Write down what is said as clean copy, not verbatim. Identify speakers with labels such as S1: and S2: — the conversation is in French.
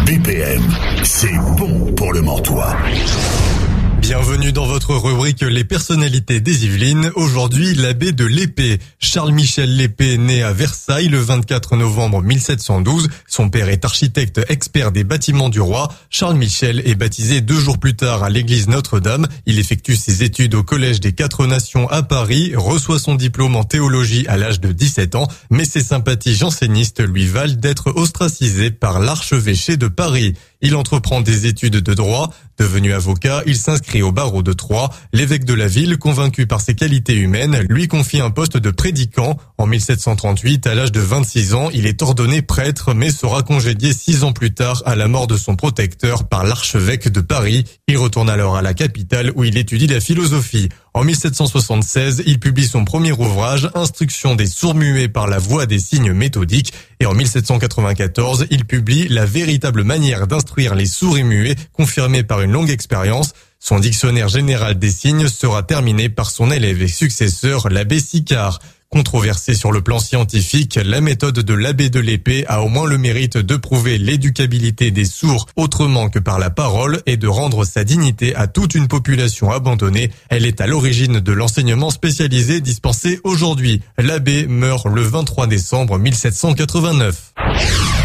S1: BPM, c'est bon pour le Mortois.
S2: Bienvenue dans votre rubrique Les personnalités des Yvelines. Aujourd'hui, l'abbé de Lépée. Charles-Michel Lépée, né à Versailles le 24 novembre 1712. Son père est architecte expert des bâtiments du roi. Charles-Michel est baptisé 2 jours plus tard à l'église Notre-Dame. Il effectue ses études au collège des 4 Nations à Paris, reçoit son diplôme en théologie à l'âge de 17 ans, mais ses sympathies jansénistes lui valent d'être ostracisé par l'archevêché de Paris. Il entreprend des études de droit. Devenu avocat, il s'inscrit au barreau de Troyes. L'évêque de la ville, convaincu par ses qualités humaines, lui confie un poste de prédicant. En 1738, à l'âge de 26 ans, il est ordonné prêtre, mais sera congédié 6 ans plus tard à la mort de son protecteur par l'archevêque de Paris. Il retourne alors à la capitale où il étudie la philosophie. En 1776, il publie son premier ouvrage, Instruction des sourds-muets par la voie des signes méthodiques. Et en 1794, il publie La véritable manière d'instruire les sourds et muets, confirmée par une longue expérience. Son dictionnaire général des signes sera terminé par son élève et successeur, l'abbé Sicard. Controversée sur le plan scientifique, la méthode de l'abbé de Lépée a au moins le mérite de prouver l'éducabilité des sourds autrement que par la parole et de rendre sa dignité à toute une population abandonnée. Elle est à l'origine de l'enseignement spécialisé dispensé aujourd'hui. L'abbé meurt le 23 décembre 1789.